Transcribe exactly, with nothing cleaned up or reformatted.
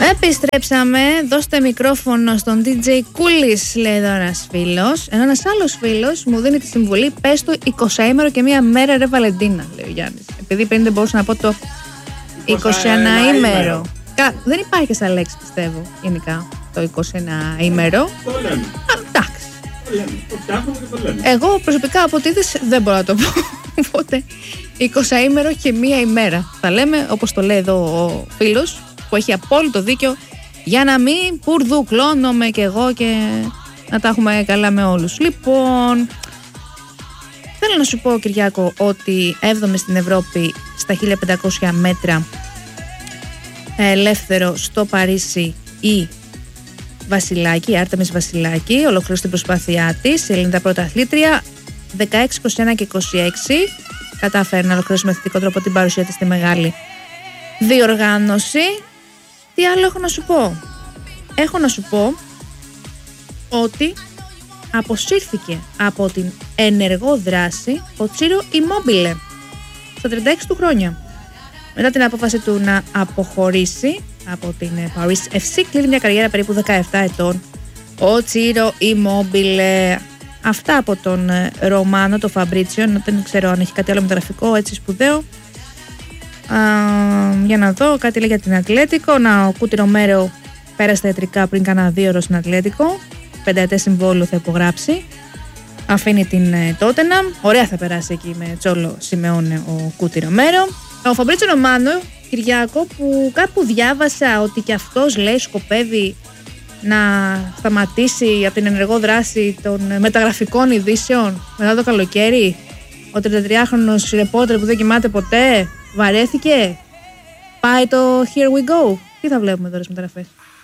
Επιστρέψαμε. Δώστε μικρόφωνο στον ντι τζέι Κούλης, λέει εδώ ένας φίλος. Ενώ ένας άλλος φίλος μου δίνει τη συμβουλή: πες το εικοσαήμερο και μία μέρα, ρε Βαλεντίνα, λέει ο Γιάννης. Επειδή πριν δεν μπορούσα να πω το εικοσιενάήμερο. Δεν υπάρχει σαν λέξη, πιστεύω, γενικά το εικοσιενάήμερο. Το λέμε. Εντάξει. Το λέμε. Το φτιάχνουμε και το λέμε. Εγώ προσωπικά από τίτες δεν μπορώ να το πω. Οπότε εικοσαήμερο και μία ημέρα θα λέμε, όπως το λέει εδώ ο φίλος, που έχει απόλυτο δίκιο, για να μην πουρδουκλώνομαι κι εγώ και να τα έχουμε καλά με όλους. Λοιπόν, θέλω να σου πω, Κυριάκο, ότι έβδομη στην Ευρώπη στα χίλια πεντακόσια μέτρα ελεύθερο στο Παρίσι η Βασιλάκη, η Άρτεμις Βασιλάκη, ολοκλήρωσε την προσπάθειά της, η Ελληνίδα πρωταθλήτρια, δεκαέξι, είκοσι ένα και είκοσι έξι, κατάφερε να ολοκληρώσει με θετικό τρόπο την παρουσία της στη μεγάλη διοργάνωση. Τι άλλο έχω να σου πω? Έχω να σου πω ότι αποσύρθηκε από την ενεργό δράση ο Τσίρο Ιμόμπιλε στα τριάντα έξι του χρόνια. Μετά την απόφαση του να αποχωρήσει από την Paris εφ σι, κλείνει μια καριέρα περίπου δεκαεπτά ετών ο Τσίρο Ιμόμπιλε. Αυτά από τον Ρωμάνο, το Φαμπρίτσιο. Δεν ξέρω αν έχει κάτι άλλο μεταγραφικό έτσι σπουδαίο. Α, για να δω, κάτι λέει για την Ατλέτικο. Να, ο Κούτι Ρομέρο πέρασε τα ιατρικά πριν κάνα δύο ώρες στην Ατλέτικο. Πενταετές συμβόλαιο θα υπογράψει. Αφήνει την Τότεναμ. Ωραία θα περάσει εκεί με Τσόλο Σιμεώνε ο Κούτι Ρομέρο. Ο Φαμπρίτσιο Ρωμάνο, Κυριάκο, που κάπου διάβασα ότι και αυτός, λέει, σκοπεύει να σταματήσει από την ενεργό δράση των μεταγραφικών ειδήσεων μετά το καλοκαίρι. Ο τριαντατριάχρονος ρεπόρτερ που δεν κοιμάται ποτέ βαρέθηκε. Πάει το Here we go. Τι θα βλέπουμε τώρα στις μεταγραφές?